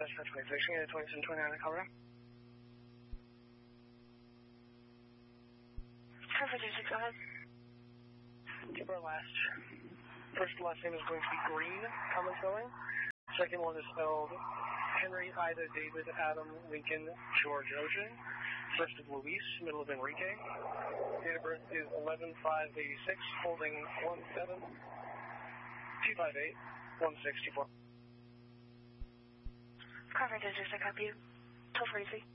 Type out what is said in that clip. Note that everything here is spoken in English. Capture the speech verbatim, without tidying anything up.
for twenty-six, twenty-seven twenty-nine, Colorado. four four two six, go ahead. Keep our last. First last name is going to be Green, common spelling. Second one is spelled Henry, Ida, David, Adam, Lincoln, George, Ocean. First is Luis, middle of Enrique. Date of birth is eleven five eighty-six, holding one seven two five eight one six two four. Conference is just a copy. twelve forty-three.